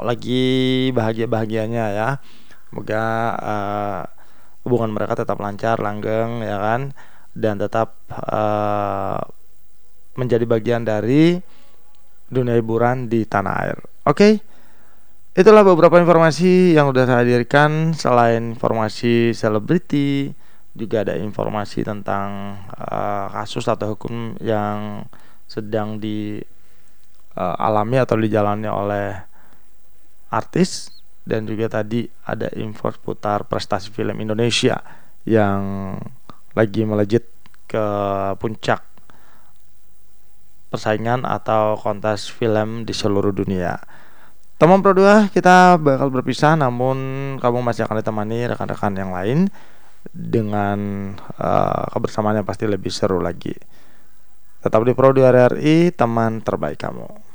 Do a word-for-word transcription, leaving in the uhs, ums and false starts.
lagi bahagia-bahagianya ya. Semoga uh, hubungan mereka tetap lancar, langgeng ya kan, dan tetap uh, menjadi bagian dari dunia hiburan di tanah air. Oke, okay? Itulah beberapa informasi yang udah saya hadirkan. Selain informasi selebriti, juga ada informasi tentang uh, kasus atau hukum yang sedang dialami uh, atau dijalani oleh artis. Dan juga tadi ada info seputar prestasi film Indonesia yang lagi melejit ke puncak persaingan atau kontes film di seluruh dunia. Teman Pro dua, kita bakal berpisah, namun kamu masih akan ditemani rekan-rekan yang lain dengan uh, kebersamaan yang pasti lebih seru lagi. Tetap di Pro dua R R I, teman terbaik kamu.